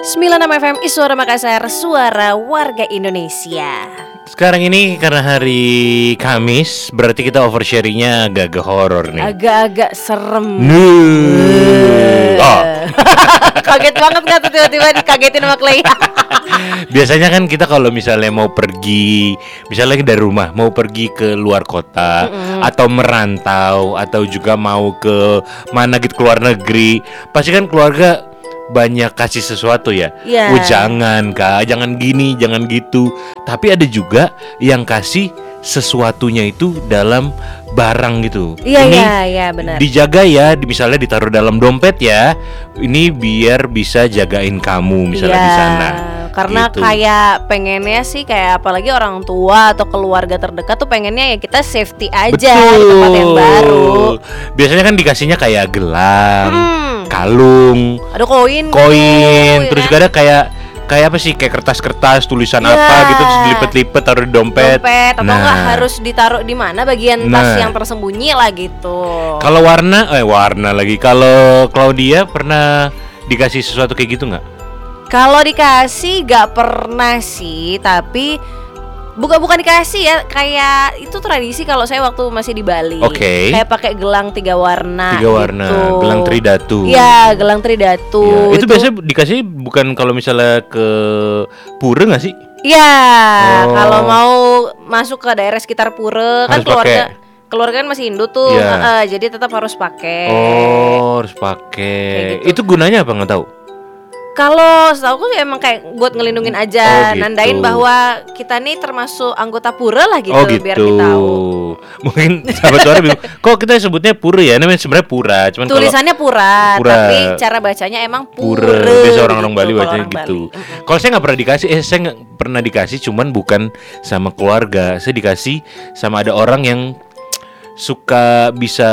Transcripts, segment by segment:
96 FM Iswara Makassar, suara warga Indonesia. Sekarang ini karena hari Kamis, berarti kita oversharingnya agak-agak horor nih. Agak-agak serem. Oh. Kaget banget gak tuh tiba-tiba dikagetin sama Clay. Biasanya kan kita kalau misalnya mau pergi, misalnya dari rumah mau pergi ke luar kota, atau merantau, atau juga mau ke mana gitu, ke luar negeri, pasti kan keluarga banyak kasih sesuatu ya. Yeah. Jangan Kak, jangan gini, jangan gitu. Tapi ada juga yang kasih sesuatunya itu dalam barang gitu. Iya benar. Dijaga ya, misalnya ditaruh dalam dompet ya. Ini biar bisa jagain kamu misalnya di sana. Karena gitu. kayak pengennya sih, kayak apalagi orang tua atau keluarga terdekat tuh pengennya ya kita safety aja di tempat yang baru. Biasanya kan dikasihnya kayak gelang, kalung, ada koin, terus juga ada kayak apa sih, kayak kertas-kertas tulisan apa gitu, terus dilipet-lipet taruh di dompet atau enggak harus ditaruh di mana bagian tas yang tersembunyi lah gitu. Kalau warna lagi, kalau Claudia pernah dikasih sesuatu kayak gitu nggak? Kalau dikasih gak pernah sih, tapi bukan dikasih ya, kayak itu tradisi kalau saya waktu masih di Bali. Kayak pakai gelang 3 warna. Gitu. Gelang tridatu. Iya, gelang tridatu. Ya, itu biasanya dikasih bukan kalau misalnya ke pura nggak sih? Iya, kalau mau masuk ke daerah sekitar pura kan keluarga kan masih Hindu tuh, jadi tetap harus pakai. Harus pakai. Gitu. Itu gunanya apa nggak tahu? Kalau setahu aku emang kayak buat ngelindungin aja, gitu. Nandain bahwa kita nih termasuk anggota pura lah gitu, gitu. Biar kita tahu. Mungkin sahabat suara bingung, kok kita sebutnya pura ya? Namanya sebenarnya pura, cuman tulisannya pura, tapi cara bacanya emang pura. Biasa orang-orang Bali bacanya gitu. Kalau saya nggak pernah dikasih, saya nggak pernah dikasih, cuman bukan sama keluarga, saya dikasih sama ada orang yang suka bisa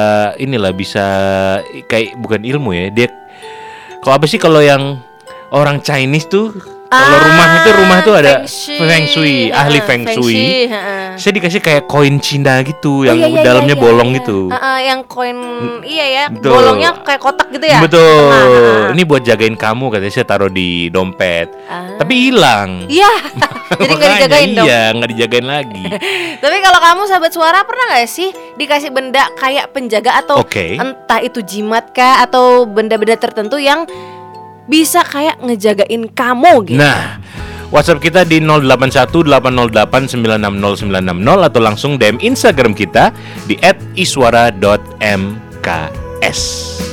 kayak bukan ilmu ya, dia. Kalau apa sih kalau yang orang Chinese tuh, kalau rumah itu ada feng shui, ahli feng shui. Saya dikasih kayak koin Cina gitu, yang dalamnya bolong gitu. Yang koin bolongnya kayak kotak gitu ya. Betul. Ini buat jagain kamu, katanya, saya taruh di dompet. Tapi hilang. Iya. Jadi nggak dijagain dong. Iya, nggak dijagain lagi. Tapi kalau kamu sahabat suara pernah nggak sih dikasih benda kayak penjaga atau entah itu jimat kah atau benda-benda tertentu yang bisa kayak ngejagain kamu gitu? Nah, WhatsApp kita di 081808960960 atau langsung DM Instagram kita di @iswara.mks.